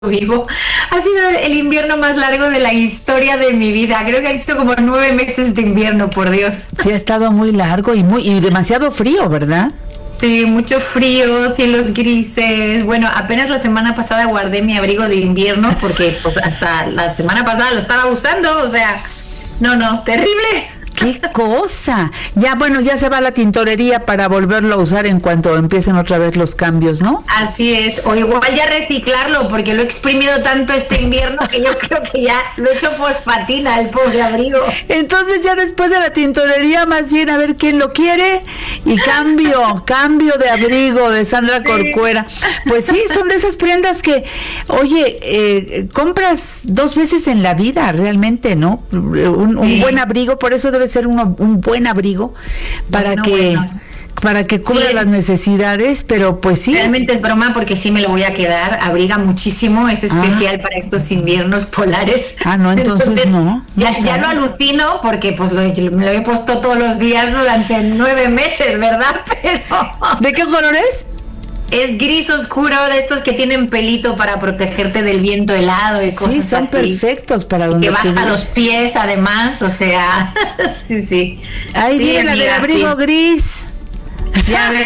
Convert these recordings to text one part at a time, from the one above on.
vivo. Ha sido el invierno más largo de la historia de mi vida. Creo que han sido como 9 meses de invierno, por Dios. Sí, ha estado muy largo y demasiado frío, ¿verdad? Sí, mucho frío, cielos grises. Bueno, apenas la semana pasada guardé mi abrigo de invierno porque pues, hasta la semana pasada lo estaba usando. O sea, no, terrible. ¡Qué cosa! Ya, bueno, ya se va a la tintorería para volverlo a usar en cuanto empiecen otra vez los cambios, ¿no? Así es, o igual ya reciclarlo, porque lo he exprimido tanto este invierno que yo creo que ya lo he hecho fosfatina, el pobre abrigo. Entonces ya después de la tintorería, más bien a ver quién lo quiere y cambio de abrigo de Sandra Corcuera. Pues sí, son de esas prendas que, oye, compras 2 veces en la vida realmente, ¿no? Un buen abrigo, por eso debe ser un buen abrigo para que cubra las necesidades, pero pues sí. Realmente es broma porque sí me lo voy a quedar, abriga muchísimo, es especial para estos inviernos polares. No, entonces no. Ya lo alucino porque pues me lo he puesto todos los días durante 9 meses, ¿verdad? Pero... ¿De qué color es? Es gris oscuro, de estos que tienen pelito para protegerte del viento helado y cosas así. Sí, son perfectos para donde que va hasta los pies, además, o sea, sí. Ahí sí, viene la del abrigo gris. Ya ves,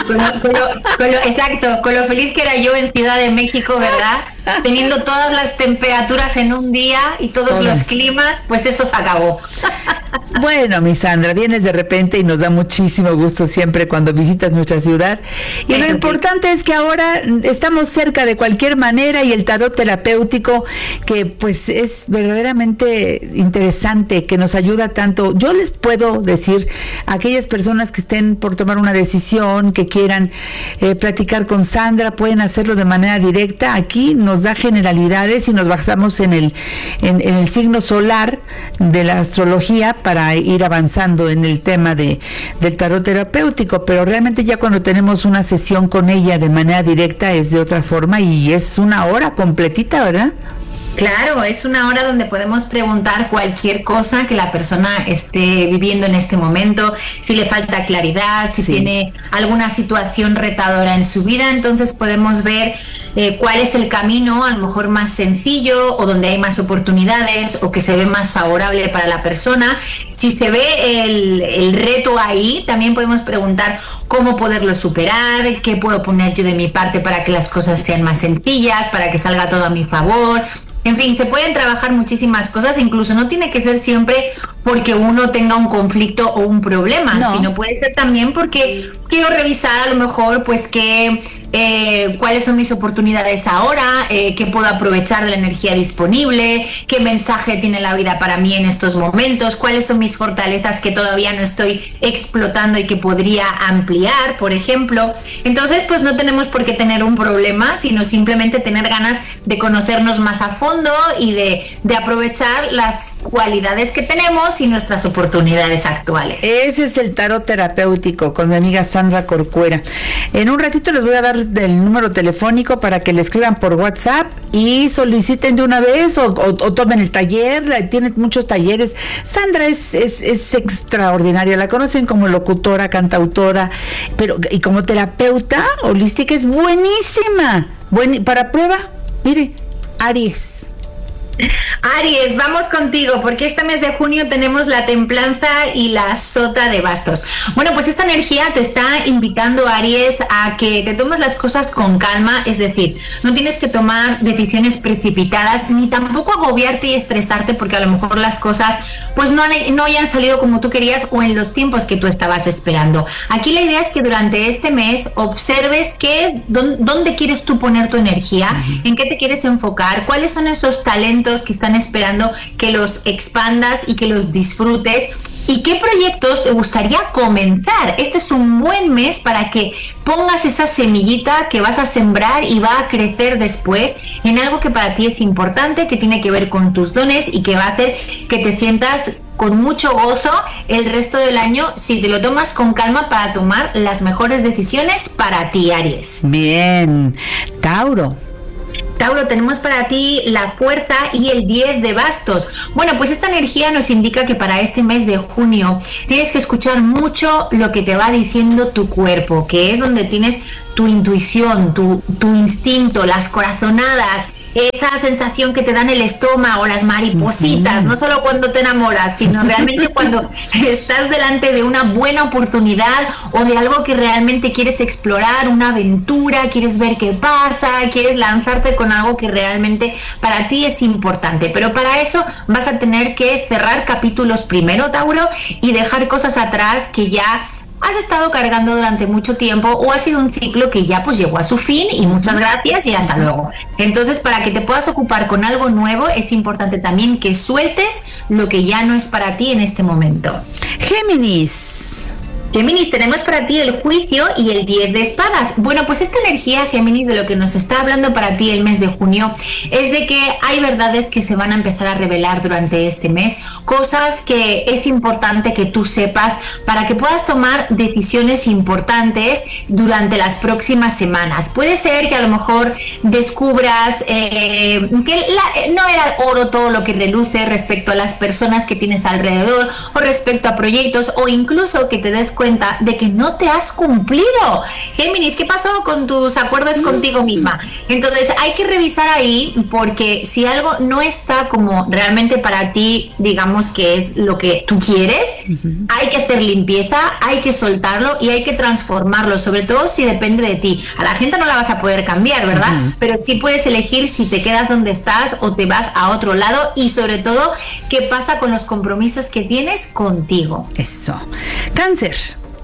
exacto, con lo feliz que era yo en Ciudad de México, ¿verdad? Teniendo todas las temperaturas en un día y todos los climas, pues eso se acabó. Bueno, mi Sandra, vienes de repente y nos da muchísimo gusto siempre cuando visitas nuestra ciudad. Y lo importante es que ahora estamos cerca de cualquier manera y el tarot terapéutico, que pues es verdaderamente interesante, que nos ayuda tanto. Yo les puedo decir a aquellas personas que estén por tomar una decisión, que quieran platicar con Sandra, pueden hacerlo de manera directa. Aquí nos da generalidades y nos basamos en el signo solar de la astrología para ir avanzando en el tema del tarot terapéutico, pero realmente ya cuando tenemos una sesión con ella de manera directa es de otra forma y es una hora completita, ¿verdad? Claro, es una hora donde podemos preguntar cualquier cosa que la persona esté viviendo en este momento, si le falta claridad, si tiene alguna situación retadora en su vida, entonces podemos ver cuál es el camino a lo mejor más sencillo o donde hay más oportunidades o que se ve más favorable para la persona. Si se ve el reto ahí, también podemos preguntar cómo poderlo superar, qué puedo poner yo de mi parte para que las cosas sean más sencillas, para que salga todo a mi favor. En fin, se pueden trabajar muchísimas cosas, incluso no tiene que ser siempre porque uno tenga un conflicto o un problema, sino puede ser también porque quiero revisar a lo mejor pues cuáles son mis oportunidades ahora, qué puedo aprovechar de la energía disponible, qué mensaje tiene la vida para mí en estos momentos, cuáles son mis fortalezas que todavía no estoy explotando y que podría ampliar, por ejemplo. Entonces, pues no tenemos por qué tener un problema, sino simplemente tener ganas de conocernos más a fondo y de aprovechar las cualidades que tenemos y nuestras oportunidades actuales. Ese es el tarot terapéutico con mi amiga Sandra Corcuera. En un ratito les voy a dar el número telefónico para que le escriban por WhatsApp y soliciten de una vez o tomen el taller. Tiene muchos talleres. Sandra es extraordinaria, la conocen como locutora, cantautora, pero y como terapeuta holística es buenísima. Para prueba, mire, Aries. Aries, vamos contigo, porque este mes de junio tenemos la templanza y la sota de bastos. Bueno, pues esta energía te está invitando, Aries, a que te tomes las cosas con calma, es decir, no tienes que tomar decisiones precipitadas, ni tampoco agobiarte y estresarte porque a lo mejor las cosas pues no hayan salido como tú querías o en los tiempos que tú estabas esperando. Aquí la idea es que durante este mes observes dónde quieres tú poner tu energía, en qué te quieres enfocar, cuáles son esos talentos que están esperando que los expandas y que los disfrutes y qué proyectos te gustaría comenzar. Este es un buen mes para que pongas esa semillita que vas a sembrar y va a crecer después en algo que para ti es importante, que tiene que ver con tus dones y que va a hacer que te sientas con mucho gozo el resto del año si te lo tomas con calma para tomar las mejores decisiones para ti, Aries. Bien. Tauro, tenemos para ti la fuerza y el 10 de bastos. Bueno, pues esta energía nos indica que para este mes de junio tienes que escuchar mucho lo que te va diciendo tu cuerpo, que es donde tienes tu intuición, tu instinto, las corazonadas, esa sensación que te dan el estómago, las maripositas, no solo cuando te enamoras, sino realmente cuando estás delante de una buena oportunidad o de algo que realmente quieres explorar, una aventura, quieres ver qué pasa, quieres lanzarte con algo que realmente para ti es importante. Pero para eso vas a tener que cerrar capítulos primero, Tauro, y dejar cosas atrás que ya has estado cargando durante mucho tiempo o ha sido un ciclo que ya pues llegó a su fin y muchas gracias y hasta luego. Entonces, para que te puedas ocupar con algo nuevo, es importante también que sueltes lo que ya no es para ti en este momento. Géminis, tenemos para ti el juicio y el 10 de espadas. Bueno, pues esta energía, Géminis, de lo que nos está hablando para ti el mes de junio, es de que hay verdades que se van a empezar a revelar durante este mes, cosas que es importante que tú sepas para que puedas tomar decisiones importantes durante las próximas semanas. Puede ser que a lo mejor descubras que no era oro todo lo que reluce respecto a las personas que tienes alrededor o respecto a proyectos, o incluso que te des cuenta de que no te has cumplido. Géminis, ¿qué pasó con tus acuerdos contigo misma? Entonces hay que revisar ahí, porque si algo no está como realmente para ti, digamos que es lo que tú quieres, hay que hacer limpieza, hay que soltarlo y hay que transformarlo, sobre todo si depende de ti. A la gente no la vas a poder cambiar, ¿verdad? Pero sí puedes elegir si te quedas donde estás o te vas a otro lado, y sobre todo qué pasa con los compromisos que tienes contigo. Eso. Cáncer.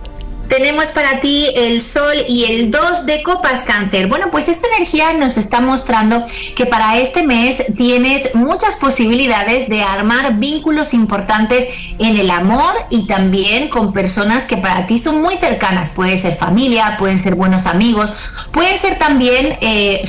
Tenemos para ti el Sol y el 2 de copas, Cáncer. Bueno, pues esta energía nos está mostrando que para este mes tienes muchas posibilidades de armar vínculos importantes en el amor y también con personas que para ti son muy cercanas. Puede ser familia, pueden ser buenos amigos, pueden ser también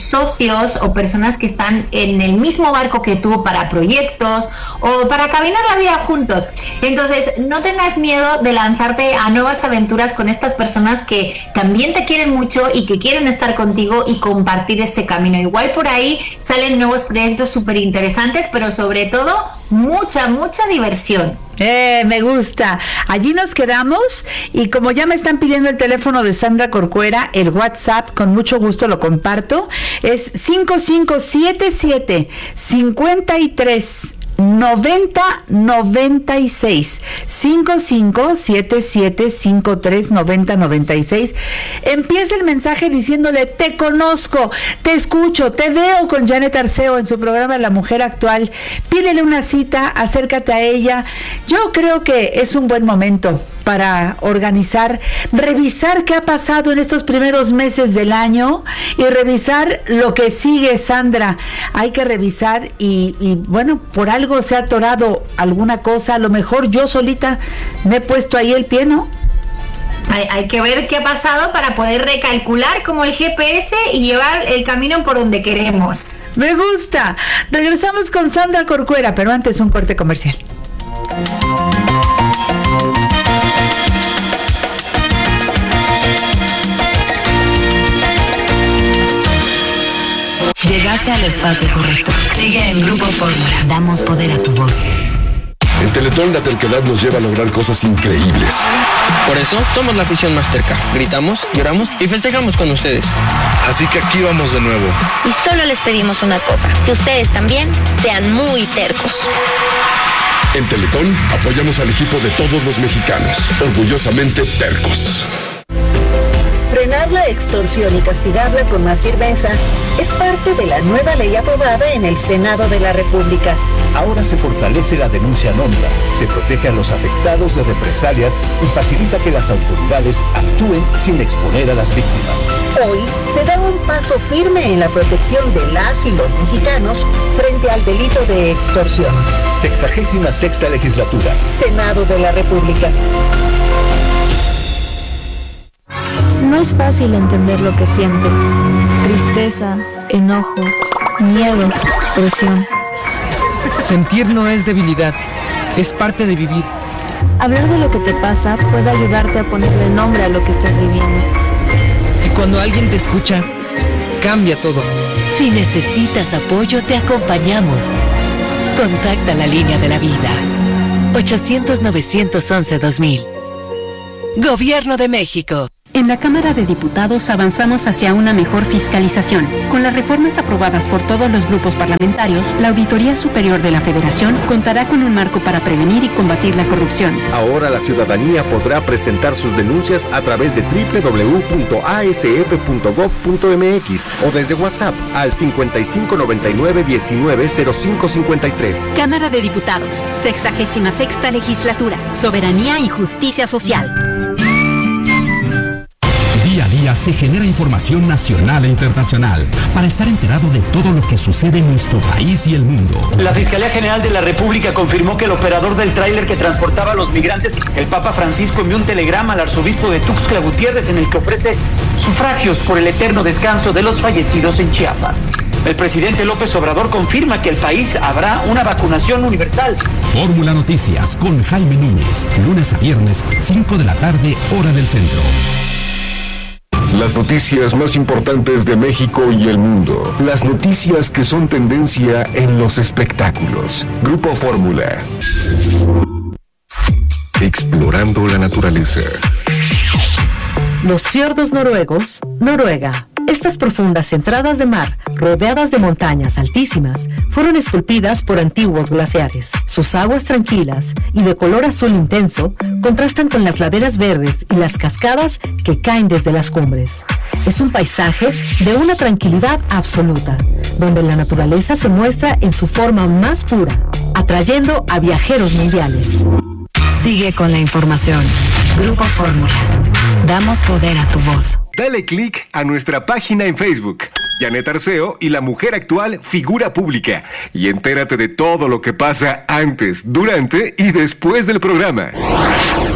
socios o personas que están en el mismo barco que tú para proyectos o para caminar la vida juntos. Entonces, no tengas miedo de lanzarte a nuevas aventuras con estas personas que también te quieren mucho y que quieren estar contigo y compartir este camino. Igual por ahí salen nuevos proyectos súper interesantes, pero sobre todo mucha diversión. Me gusta. Allí nos quedamos, y como ya me están pidiendo el teléfono de Sandra Corcuera, el WhatsApp, con mucho gusto lo comparto, es 5577 53 9096 5577539096. Empieza el mensaje diciéndole: te conozco, te escucho, te veo con Janet Arceo en su programa La Mujer Actual. Pídele una cita, acércate a ella. Yo creo que es un buen momento para organizar, revisar qué ha pasado en estos primeros meses del año y revisar lo que sigue, Sandra. Hay que revisar y bueno, por algo se ha atorado alguna cosa. A lo mejor yo solita me he puesto ahí el pie, ¿no? Hay que ver qué ha pasado para poder recalcular como el GPS y llevar el camino por donde queremos. Me gusta. Regresamos con Sandra Corcuera, pero antes un corte comercial. Llegaste al espacio correcto. Sigue en Grupo Fórmula. Damos poder a tu voz. En Teletón la terquedad nos lleva a lograr cosas increíbles. Por eso somos la afición más terca. Gritamos, lloramos y festejamos con ustedes. Así que aquí vamos de nuevo. Y solo les pedimos una cosa: que ustedes también sean muy tercos. En Teletón apoyamos al equipo de todos los mexicanos. Orgullosamente tercos. Frenar la extorsión y castigarla con más firmeza es parte de la nueva ley aprobada en el Senado de la República. Ahora se fortalece la denuncia anónima, se protege a los afectados de represalias y facilita que las autoridades actúen sin exponer a las víctimas. Hoy se da un paso firme en la protección de las y los mexicanos frente al delito de extorsión. 66ª Legislatura. Senado de la República. No es fácil entender lo que sientes: tristeza, enojo, miedo, presión. Sentir no es debilidad, es parte de vivir. Hablar de lo que te pasa puede ayudarte a ponerle nombre a lo que estás viviendo. Y cuando alguien te escucha, cambia todo. Si necesitas apoyo, te acompañamos. Contacta la línea de la vida. 800-911-2000. Gobierno de México. En la Cámara de Diputados avanzamos hacia una mejor fiscalización. Con las reformas aprobadas por todos los grupos parlamentarios, la Auditoría Superior de la Federación contará con un marco para prevenir y combatir la corrupción. Ahora la ciudadanía podrá presentar sus denuncias a través de www.asf.gov.mx o desde WhatsApp al 5599-190553. Cámara de Diputados, 66ª Legislatura, Soberanía y Justicia Social. Día a día se genera información nacional e internacional para estar enterado de todo lo que sucede en nuestro país y el mundo. La Fiscalía General de la República confirmó que el operador del tráiler que transportaba a los migrantes, el Papa Francisco, envió un telegrama al arzobispo de Tuxtla Gutiérrez en el que ofrece sufragios por el eterno descanso de los fallecidos en Chiapas. El presidente López Obrador confirma que el país habrá una vacunación universal. Fórmula Noticias con Jaime Núñez, lunes a viernes, 5 de la tarde, hora del centro. Las noticias más importantes de México y el mundo. Las noticias que son tendencia en los espectáculos. Grupo Fórmula. Explorando la naturaleza. Los fiordos noruegos, Noruega. Estas profundas entradas de mar, rodeadas de montañas altísimas, fueron esculpidas por antiguos glaciares. Sus aguas tranquilas y de color azul intenso contrastan con las laderas verdes y las cascadas que caen desde las cumbres. Es un paisaje de una tranquilidad absoluta, donde la naturaleza se muestra en su forma más pura, atrayendo a viajeros mundiales. Sigue con la información. Grupo Fórmula. Damos poder a tu voz. Dale click a nuestra página en Facebook, Janet Arceo y la mujer actual figura pública, y entérate de todo lo que pasa antes, durante y después del programa.